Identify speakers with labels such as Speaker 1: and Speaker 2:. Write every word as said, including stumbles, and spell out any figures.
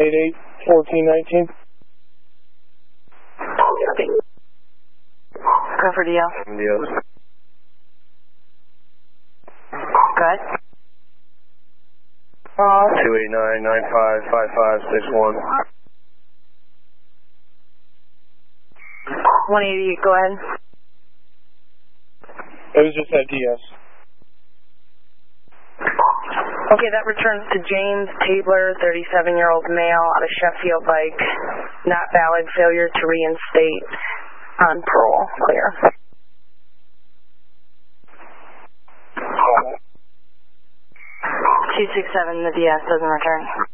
Speaker 1: eight eight, fourteen nineteen.
Speaker 2: Okay. Go for D L.
Speaker 3: D L.
Speaker 2: Go ahead.
Speaker 3: Uh, two eight nine, nine five, five five six one.
Speaker 2: one eighty, go ahead.
Speaker 1: It was just that D S.
Speaker 2: Okay, that returns to James Tabler, thirty-seven-year-old male, out of Sheffield Bike. Not valid, failure to reinstate on parole. Clear. two six seven, the D S doesn't return.